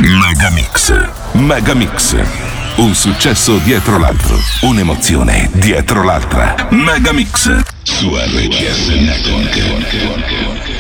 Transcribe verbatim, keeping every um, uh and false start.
Megamix. Megamix. Un successo dietro l'altro. Un'emozione dietro l'altra. Megamix. Su R G S Network.